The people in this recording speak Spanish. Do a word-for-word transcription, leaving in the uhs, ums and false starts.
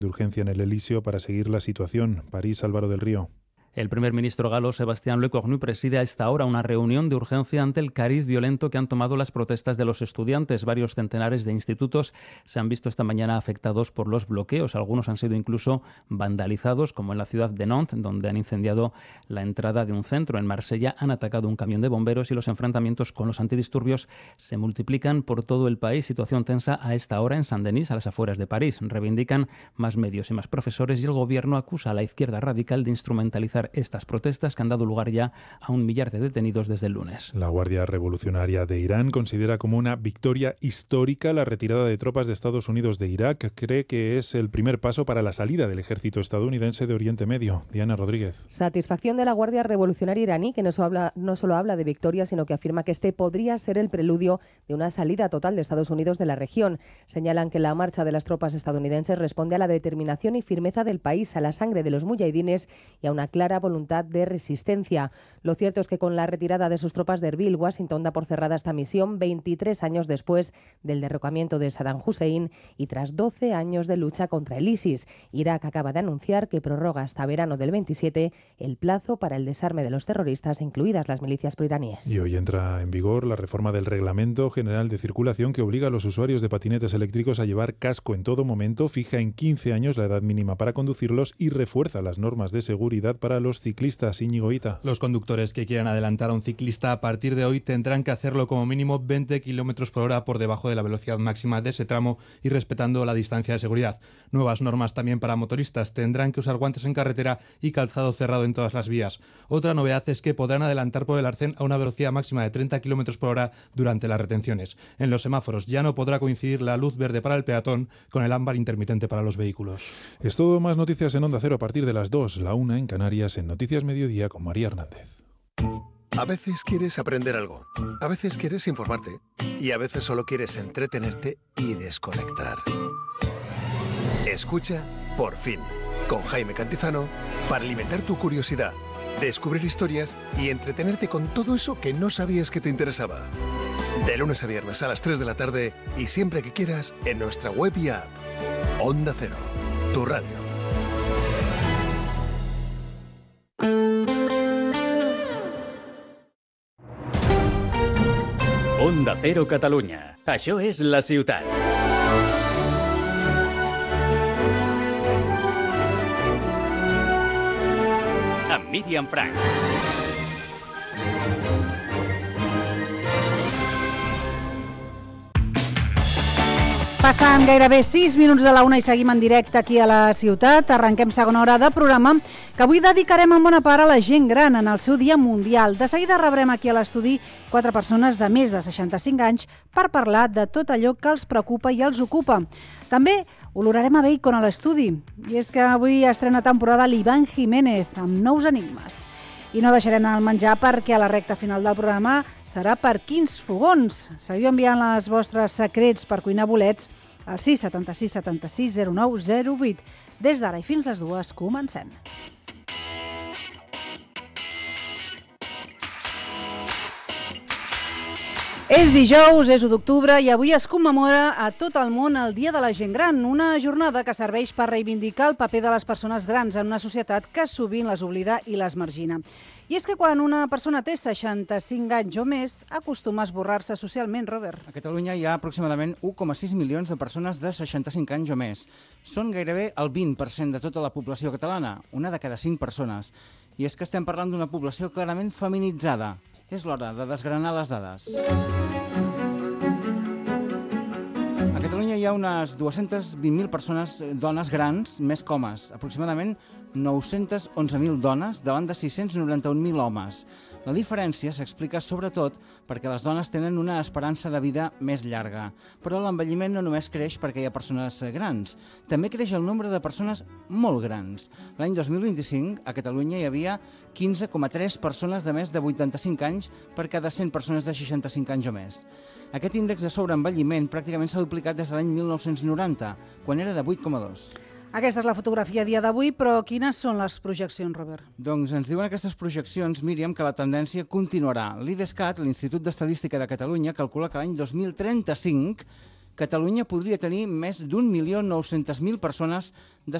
de urgencia en el Elíseo para seguir la situación. París, Álvaro del Río. El primer ministro galo, Sébastien Lecornu, preside a esta hora una reunión de urgencia ante el cariz violento que han tomado las protestas de los estudiantes. Varios centenares de institutos se han visto esta mañana afectados por los bloqueos. Algunos han sido incluso vandalizados, como en la ciudad de Nantes, donde han incendiado la entrada de un centro. En Marsella han atacado un camión de bomberos y los enfrentamientos con los antidisturbios se multiplican por todo el país. Situación tensa a esta hora en Saint-Denis, a las afueras de París. Reivindican más medios y más profesores y el gobierno acusa a la izquierda radical de instrumentalizar estas protestas que han dado lugar ya a un millar de detenidos desde el lunes. La Guardia Revolucionaria de Irán considera como una victoria histórica la retirada de tropas de Estados Unidos de Irak. Cree que es el primer paso para la salida del ejército estadounidense de Oriente Medio. Diana Rodríguez. Satisfacción de la Guardia Revolucionaria iraní, que no solo habla, no solo habla de victoria, sino que afirma que este podría ser el preludio de una salida total de Estados Unidos de la región. Señalan que la marcha de las tropas estadounidenses responde a la determinación y firmeza del país, a la sangre de los muyahidines y a una clara voluntad de resistencia. Lo cierto es que con la retirada de sus tropas de Erbil, Washington da por cerrada esta misión veintitrés años después del derrocamiento de Saddam Hussein y tras doce años de lucha contra el ISIS. Irak acaba de anunciar que prorroga hasta verano del veintisiete el plazo para el desarme de los terroristas, incluidas las milicias proiraníes. Y hoy entra en vigor la reforma del Reglamento General de Circulación que obliga a los usuarios de patinetes eléctricos a llevar casco en todo momento, fija en quince años la edad mínima para conducirlos y refuerza las normas de seguridad para los ciclistas. Íñigo Hita. Los conductores que quieran adelantar a un ciclista a partir de hoy tendrán que hacerlo como mínimo veinte kilómetros por hora por debajo de la velocidad máxima de ese tramo y respetando la distancia de seguridad. Nuevas normas también para motoristas. Tendrán que usar guantes en carretera y calzado cerrado en todas las vías. Otra novedad es que podrán adelantar por el arcén a una velocidad máxima de treinta kilómetros por hora durante las retenciones. En los semáforos ya no podrá coincidir la luz verde para el peatón con el ámbar intermitente para los vehículos. Es todo. Más noticias en Onda Cero a partir de las dos, la una en Canarias, en Noticias Mediodía con María Hernández. A veces quieres aprender algo, a veces quieres informarte y a veces solo quieres entretenerte y desconectar. Escucha Por Fin, con Jaime Cantizano, para alimentar tu curiosidad, descubrir historias y entretenerte con todo eso que no sabías que te interesaba. De lunes a viernes a las tres de la tarde y siempre que quieras en nuestra web y app. Onda Cero, tu radio. Onda Cero Catalunya. Això és La Ciutat. Amb Míriam Frank. Passant gairebé sis minuts de la una i seguim en directe aquí a la ciutat. Arrenquem segona hora de programa que avui dedicarem en bona part a la gent gran en el seu dia mundial. De seguida rebrem aquí a l'estudi quatre persones de més de seixanta-cinc anys per parlar de tot allò que els preocupa i els ocupa. També olorarem a bacon a l'estudi. I és que avui estrena temporada l'Ivan Jiménez amb nous enigmes. I no deixarem el menjar perquè a la recta final del programa serà per quins fogons. Seguiu enviant les vostres secrets per cuinar bolets al sis setanta sis setanta sis zero nou zero vuit. Des d'ara i fins les dues comencem. És dijous, és u d'octubre i avui es commemora a tot el món el Dia de la Gent Gran, una jornada que serveix per reivindicar el paper de les persones grans en una societat que sovint les oblida i les margina. I és que quan una persona té seixanta-cinc anys o més, acostuma a esborrar-se socialment, Robert. A Catalunya hi ha aproximadament u coma sis milions de persones de seixanta-cinc anys o més. Són gairebé el vint per cent de tota la població catalana, una de cada cinc persones. I és que estem parlant d'una població clarament feminitzada. És l'hora de desgranar les dades. A Catalunya hi ha unes dues-centes vint mil persones, dones grans, més que homes, aproximadament nou-centes onze mil dones davant de sis-cents noranta-un mil homes. La diferència s'explica sobretot perquè les dones tenen una esperança de vida més llarga, però l'envelliment no només creix perquè hi ha persones grans, també creix el nombre de persones molt grans. L'any dos mil vint-i-cinc a Catalunya hi havia quinze coma tres persones de més de vuitanta-cinc anys per cada cent persones de seixanta-cinc anys o més. Aquest índex de sobreenvelliment pràcticament s'ha duplicat des de l'any mil nou-cents noranta, quan era de vuit coma dos. Aquesta és la fotografia a dia d'avui, però quines són les projeccions, Robert? Doncs ens diuen aquestes projeccions, Míriam, que la tendència continuarà. L'IDESCAT, l'Institut d'Estadística de Catalunya, calcula que l'any dos mil trenta-cinc Catalunya podria tenir més d'un milió nou-cents mil persones